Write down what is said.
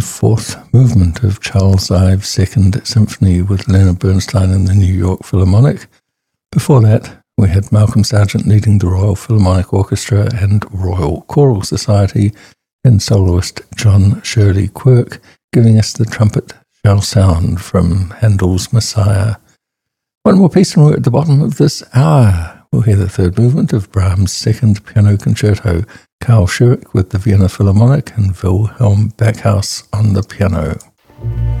fourth movement of Charles Ives' Second Symphony with Leonard Bernstein and the New York Philharmonic. Before that, we had Malcolm Sargent leading the Royal Philharmonic Orchestra and Royal Choral Society, and soloist John Shirley Quirk giving us The Trumpet Shall Sound from Handel's Messiah. One more piece and we're at the bottom of this hour. We'll hear the third movement of Brahms' Second Piano Concerto, Carl Schurich with the Vienna Philharmonic and Wilhelm Backhaus on the piano.